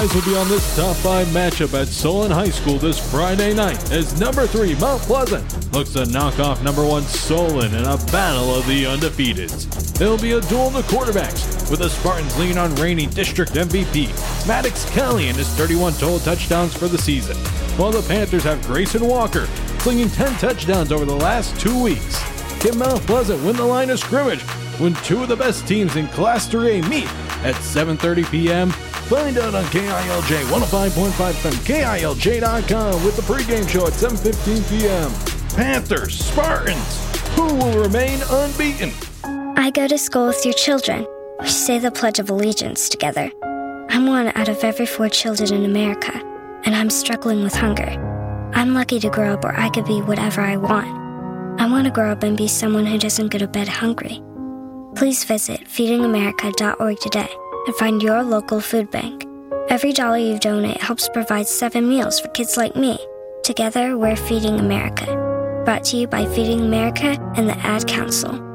Guys will be on this top 5 matchup at Solon High School this Friday night as number 3 Mount Pleasant looks to knock off number 1 Solon in a battle of the undefeateds. There will be a duel in the quarterbacks with the Spartans leaning on reigning district MVP Maddox Kelly and his 31 total touchdowns for the season, while the Panthers have Grayson Walker slinging 10 touchdowns over the last 2 weeks. Can Mount Pleasant win the line of scrimmage when 2 of the best teams in Class 3A meet at 7:30 p.m.? Find out on KILJ 105.5 FM, KILJ.com with the pregame show at 7:15 p.m. Panthers, Spartans, who will remain unbeaten? I go to school with your children. We say the Pledge of Allegiance together. I'm one out of every 4 children in America, and I'm struggling with hunger. I'm lucky to grow up where I could be whatever I want. I want to grow up and be someone who doesn't go to bed hungry. Please visit feedingamerica.org today and find your local food bank. Every dollar you donate helps provide 7 meals for kids like me. Together, we're Feeding America. Brought to you by Feeding America and the Ad Council.